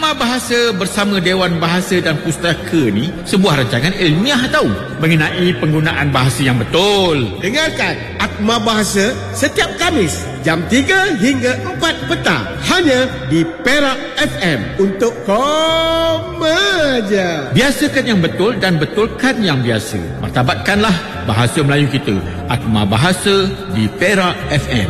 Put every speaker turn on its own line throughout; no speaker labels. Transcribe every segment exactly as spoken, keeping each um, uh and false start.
Atma Bahasa bersama Dewan Bahasa dan Pustaka ni sebuah rancangan ilmiah tahu mengenai penggunaan bahasa yang betul.
Dengarkan Atma Bahasa setiap Khamis jam tiga hingga empat petang hanya di Perak F M untuk komeja.
Biasakan yang betul dan betulkan yang biasa. Martabatkanlah bahasa Melayu kita. Atma Bahasa di Perak F M.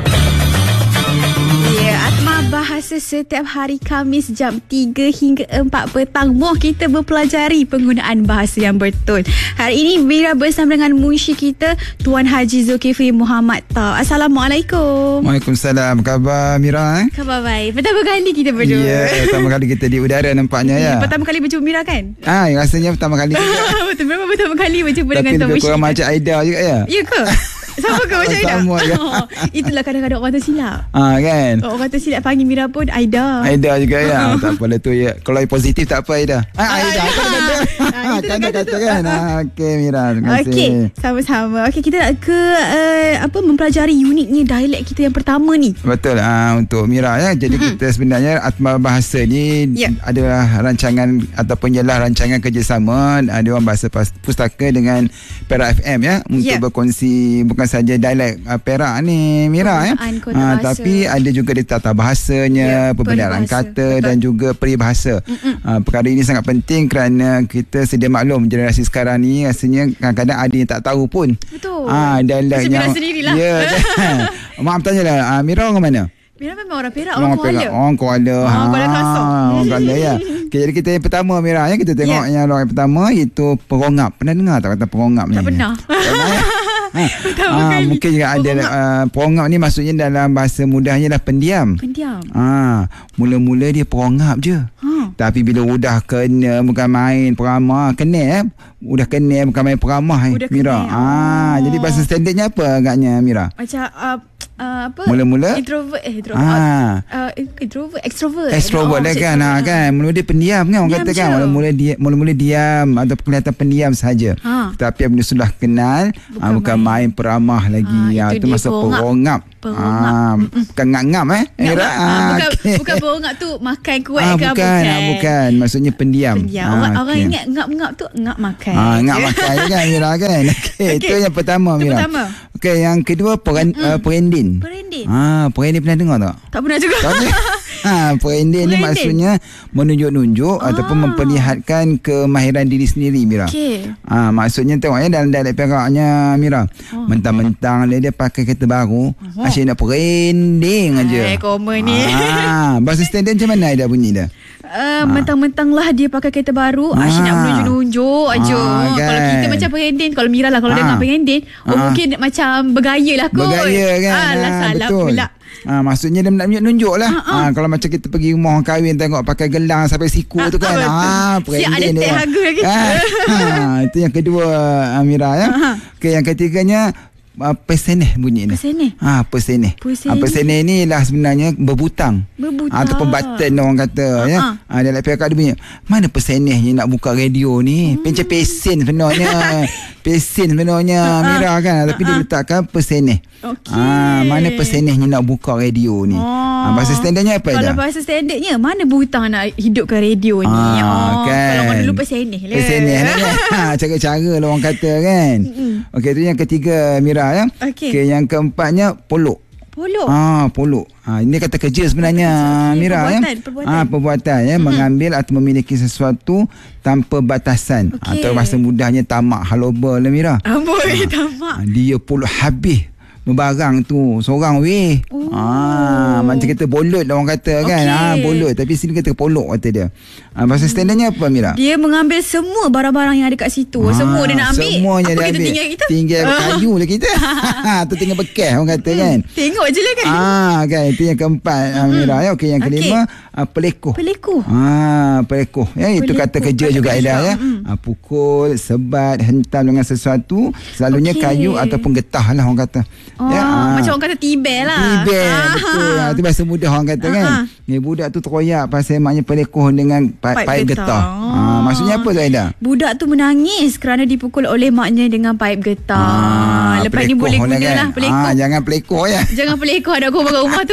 Ya, Atma Bahasa setiap hari Khamis jam tiga hingga empat petang. Moh kita berpelajari penggunaan bahasa yang betul. Hari ini Mira bersama dengan munshi kita Tuan Haji Zulkifli Muhammad Tau. Assalamualaikum.
Waalaikumsalam. Khabar Mira? Eh?
Khabar baik. Pertama kali kita berdua.
Ya, yeah, pertama kali kita di udara nampaknya ya.
Pertama kali berjumpa Mira kan?
Ah, rasanya pertama kali juga.
Betul, memang pertama kali berjumpa
Tapi
dengan Tuan munshi.
Tapi lebih kurang macam Aida juga ya?
Ya ke? Sama ke macam Aida?
Sama ya.
Oh, itulah kadang-kadang orang tersilap.
Ah, kan?
Oh, orang tersilap panggil Mira pun Aida.
Aida juga ya. Tak apalah tu ya. Kalau positif tak apa Aida. Ah, Aida kan kata. Kan kata kan. Ah, okey Mira, terima kasih.
Okey, sama-sama. Okey, kita nak ke uh, apa mempelajari uniknya dialek kita yang pertama ni.
Betul. Ah, untuk Mira ya. Jadi hmm. kita sebenarnya Atma Bahasa ni yeah. adalah rancangan ataupun ialah rancangan kerjasama Dewan Bahasa Pustaka dengan Perak F M ya untuk yeah. berkongsi bukan saja dialek uh, Perak ni Mira ya. Uh, tapi ada juga di tata bahasanya, yeah, perbendaharaan kata. Betul. Dan juga peribahasa. Uh, perkara ini sangat penting kerana kita sedia maklum generasi sekarang ni rasanya kadang-kadang ada yang tak tahu pun.
Betul.
Ah, uh, dialek yang
sendirilah.
Ya. Yeah, maaf tanyalah, uh, Mira orang mana?
Mira memang orang Perak, orang Kuala.
Orang Kuala.
Oh, ha, Kuala Kasong.
Orang Kuala ya. Okay, jadi kita yang pertama Mira ya, kita tengok yeah. yang orang yang pertama iaitu perongap. Pernah dengar tak kata perongap ni?
Tak pernah.
Ha. Ah, mungkin juga ada uh, perongap ni maksudnya dalam bahasa mudahnya dah pendiam.
Pendiam.
Ah, mula-mula dia perongap je. Ha. Tapi bila udah kena bukan main peramah, kena eh. Udah kena bukan main peramah eh, Mira.
Kena.
Ah, oh. Jadi bahasa standardnya apa agaknya Mira?
Macam uh, Uh, apa?
Mula-mula
introvert eh introvert
ah.
uh, introvert extrovert
extrovert lah kan ha, kan mula-mula dia pendiam kan orang kata kan mula-mula dia mula-mula diam atau kelihatan pendiam saja ha. Tapi bila sudah kenal bukan, ha, bukan main. main peramah lagi ha, ha, itu masa perongap
perongap
ha, bukan ngap-ngap eh
ngap,
ha,
ha, bukan
okay.
bukan perongap tu makan kuat
ha,
ke
bukan,
bukan
ha, bukan maksudnya pendiam,
pendiam.
Ha,
orang,
okay.
orang ingat ngap-ngap tu ngap makan
ha, ngap makan kan Mira kan okay. Okay. Itu yang pertama
itu
Mira
pertama.
Okey, yang kedua peran, uh, perendin.
Perendin.
Ah, perendin pernah dengar tak?
Tak pernah juga.
Tak pernah. Ha, perendin ni maksudnya menunjuk-nunjuk ah. ataupun memperlihatkan kemahiran diri sendiri Mira.
Okey.
Ah, maksudnya tengok ya dalam dialek Peraknya Mira. Oh. Mentang-mentang dia, dia pakai kereta baru, oh. asyik nak perending aja.
Eh, common ni.
Ah, bahasa standard macam mana dia bunyi dia?
Uh, mentang-mentang lah dia pakai kereta baru, ah. asyik nak menunjuk-nunjuk aja. Ah, kan. Kalau kita macam pengendin, kalau Mira lah kalau ah. dengar pengendin, oh ah. mungkin macam bergaya lah kot.
Bergaya kan.
Ah, lah salah
betul. Pula. Ah, maksudnya dia nak nunjuk lah. Ah, ah. Ah, kalau macam kita pergi rumah orang kahwin tengok pakai gelang sampai siku ah, tu kan. Ah,
siap ada tag harga lagi.
Ah, ah, itu yang kedua Mira ya. Ah. Okey, yang ketiganya Uh, peseneh bunyi ni.
Peseneh.
Ha, peseneh.
Peseneh.
Ha, peseneh ni lah sebenarnya berbutang.
Berbutang.
Ha, ataupun button orang kata uh-huh. ya. Ha, dalam Perak dia bunyi, mana peseneh ni nak buka radio ni? Hmm. Pencet pesen sebenarnya. Pesen sebenarnya uh-huh. Mira kan, tapi uh-huh. dia letakkan peseneh.
Okey.
Ha, mana peseneh ni nak buka radio ni? Oh. Ha, bahasa standardnya apa
kalau
dah?
Kalau bahasa standardnya mana butang nak hidupkan radio ni?
Ha,
oh,
kan.
Kalau orang dulu peseneh lah.
Peseneh lah kan. Ha, cara-cara lah orang kata kan. Okey, tu yang ketiga Mira ya. Okey. Okay, yang keempatnya polok.
Polok.
Ah, polok. Ah, ini kata kerja sebenarnya okay, Mira
perbuatan,
ya.
Perbuatan.
Ah, perbuatan ya, mm-hmm. mengambil atau memiliki sesuatu tanpa batasan. Okay. Atau bahasa mudahnya tamak haloba lah Mira.
Amboi, ah, tamak.
Ah, dia polok habis membarang tu seorang weh. Oh. Ah, macam kita bolot lah orang kata kan. Okay. Ah, bolot tapi sini kata polok kata dia. Ah, bahasa standardnya apa Mira?
Dia mengambil semua barang-barang yang ada kat situ. Ah, semua dia nak ambil.
Semuanya
apa
dia
kita
ambil.
Tinggal kita?
Tinggal kayu lah kita. Tu tinggal bekas orang kata hmm. kan.
Tengok je lah kan.
Ah, kan itu yang keempat hmm. Mira ya. Okey, yang kelima okay. ah, pelekoh.
Pelekoh.
Ah, pelekoh. Ya, itu pelekoh. Kata kerja kata juga ada ya. Hmm. Ah, pukul, sebat, hentam dengan sesuatu, selalunya okay. kayu ataupun getah lah orang kata.
Oh, ya, ah. macam orang kata tibel lah.
Tibel, ah. betul. Itu bahasa mudah orang kata ah. kan. Ni budak tu teroyak pasal maknya pelekoh dengan paip, paip getah. getah. Ah, maksudnya apa Zaidah?
Budak tu menangis kerana dipukul oleh maknya dengan paip getah. Ah, lepas ni boleh guna lah pelekoh.
Ah, jangan pelekoh ya.
Jangan pelekoh ada korban kat rumah tu.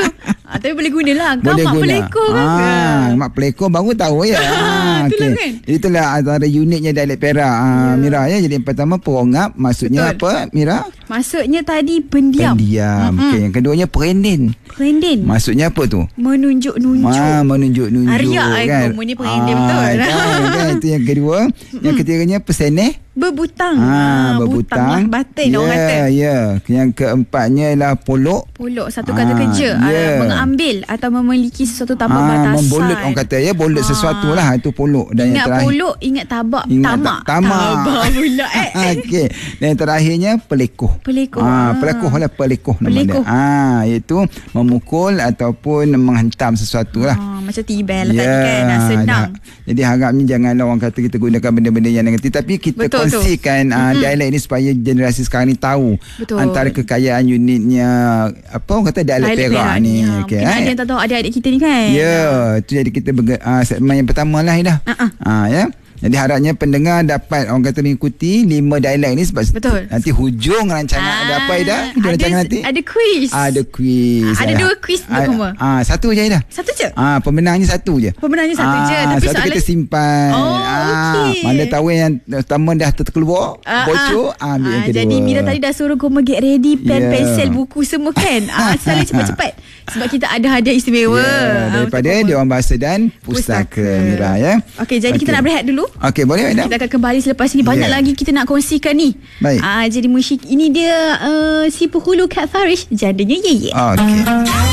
Ah, tapi boleh guna lah. Kau
Boleh
mak
guna.
pelekor kan?
Ah, mak pelekor baru tahu ya. ah,
Itulah
okay.
kan.
Jadi itulah antara uniknya dialek Perak ah, Mira ya. Jadi yang pertama perongap, maksudnya
Betul.
apa Mira?
Maksudnya tadi pendiam.
Pendiam.
Mm-hmm.
Okay. Yang keduanya perenden.
Perenden.
Maksudnya apa tu?
Menunjuk-nunjuk.
Ah, menunjuk-nunjuk
Arya
kan.
kamu ni perenden betul.
Kan, kan, itu yang kedua. Yang ketiganya peseneh.
Berbutang.
Ah,
Ah,
berbutang.
Butang lah batin
ya,
orang kata.
Ya. Yang keempatnya ialah polok.
Polok satu kata
Ah,
kerja.
ya.
Ah, mengambil atau memiliki sesuatu tanpa
Ah,
batasan.
membolut orang kata ya, bolut
Ah.
sesuatu lah itu polok. Dan
Ingat
yang terakhir
polok, ingat tabak.
Ingat
tamak.
tak- tamak.
Tabak pula eh.
Okey. Dan yang terakhirnya pelekoh.
Pelekoh.
Ah, pelekoh lah pelekoh nama
Pelekoh.
dia. Ah, iaitu memukul ataupun menghentam sesuatu lah.
Ah, macam tibel lah tadi kan. Nak senang.
dah. Jadi harapnya janganlah orang kata kita gunakan benda-benda yang negatif, tapi kita
Betul,
kongsikan uh, dialek ini supaya generasi sekarang ni tahu
Betul.
antara kekayaan unitnya apa orang kata dialek
Dialek
Perak ni.
Ya.
Okay,
Mungkin ada yang tak tahu adik-adik kita ni kan.
Ya, tu jadi kita berge- uh, segmen yang pertama lah dah.
Uh-uh.
Uh, ya. Jadi harapnya pendengar dapat orang kata mengikuti lima dialek ni sebab
Betul.
nanti hujung rancangan
Ah,
ada apa Ida? Hujung
ada,
rancangan nanti
ada quiz.
ada quiz.
Ada dua quiz untuk kamu.
Ah, satu je Ida.
Satu je.
Ah, pemenangnya satu je.
Pemenangnya satu je.
Ah,
Tapi
satu
soalan
kita simpan.
Oh, okey.
Mana tahu yang pertama dah terkeluar,
Ah,
bocor,
ah.
ambil yang
Ah,
kedua.
Jadi Mira tadi dah suruh kau get ready pen,
Ya.
pensel, buku semua kan. Ah, selalu cepat-cepat. Sebab kita ada hadiah istimewa.
Ya,
Ah,
daripada
untuk
Dewan Bahasa dan
Pustaka.
Pustaka Mira ya.
Okey, jadi kita
Okey.
nak berehat dulu.
Okey, boleh Ida?
Kita akan kembali selepas ini. Banyak
Ya.
lagi kita nak kongsikan ni.
Baik.
Ah, jadi musyik ini dia uh, si penghulu Kat Farish, jandanya Ye Ye.
Okey.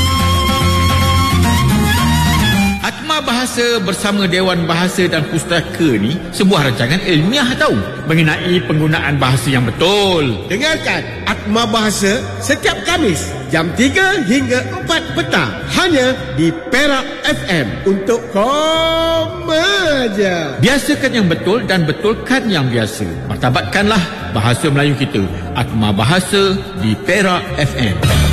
Atma Bahasa bersama Dewan Bahasa dan Pustaka ni sebuah rancangan ilmiah tahu mengenai penggunaan bahasa yang betul.
Dengarkan Atma Bahasa setiap Khamis jam tiga hingga empat petang hanya di Perak F M untuk komeja.
Biasakan yang betul dan betulkan yang biasa. Martabatkanlah bahasa Melayu kita. Atma Bahasa di Perak F M.